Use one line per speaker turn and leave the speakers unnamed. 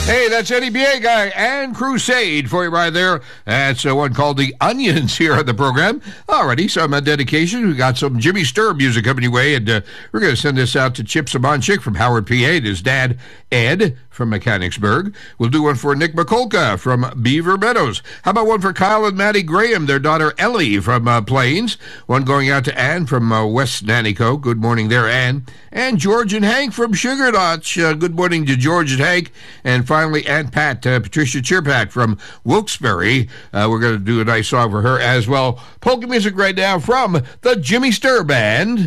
Hey, that's Eddie Biega and Crusade for you right there. That's one called The Onions here on the program. Alrighty, some dedication. We got some Jimmy Sturr music coming your way, and we're going to send this out to Chip Sabanchik from Howard, PA, and his dad, Ed, from Mechanicsburg. We'll do one for Nick McColka from Beaver Meadows. How about one for Kyle and Maddie Graham, their daughter Ellie from Plains. One going out to Ann from West Nanico. Good morning there, Ann. And George and Hank from Sugar Notch. Good morning to George and Hank. And finally, Aunt Pat, Patricia Chirpat from Wilkes-Barre. We're going to do a nice song for her as well. Polka music right now from the Jimmy Sturr Band.